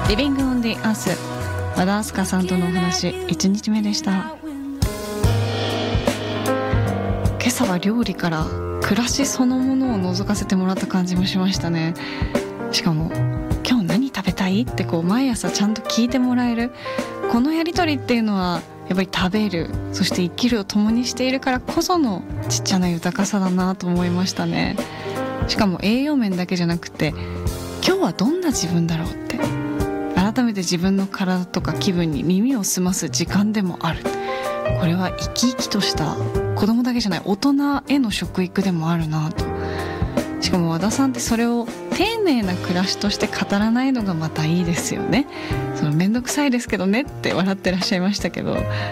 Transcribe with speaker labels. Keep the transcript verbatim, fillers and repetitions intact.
Speaker 1: リビングオンディアース、和田明日香さんとのお話いちにちめでした。今朝は料理から暮らしそのものを覗かせてもらった感じもしましたね。しかも今日何食べたいってこう毎朝ちゃんと聞いてもらえる、このやり取りっていうのはやっぱり食べる、そして生きるを共にしているからこそのちっちゃな豊かさだなと思いましたね。しかも栄養面だけじゃなくて、今日はどんな自分だろうって改めて自分の体とか気分に耳を澄ます時間でもある。これは生き生きとした子供だけじゃない大人への食育でもあるなと。しかも和田さんってそれを丁寧な暮らしとして語らないのがまたいいですよね。そのめんどくさいですけどねって笑ってらっしゃいましたけど、